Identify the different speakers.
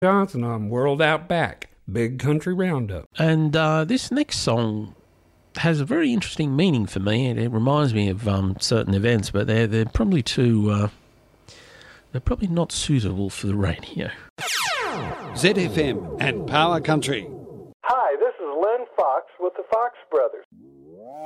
Speaker 1: Johnson on World Out Back, Big Country Roundup.
Speaker 2: And this next song has a very interesting meaning for me, and it reminds me of certain events, but they're probably they're probably not suitable for the radio.
Speaker 3: ZFM and Power Country.
Speaker 4: Hi, this is Len Fox with the Fox Brothers.